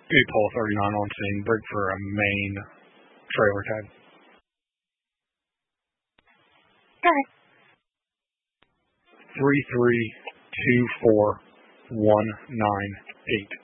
8 pole 39 on scene. Break for a main trailer tag. Okay. 3324198.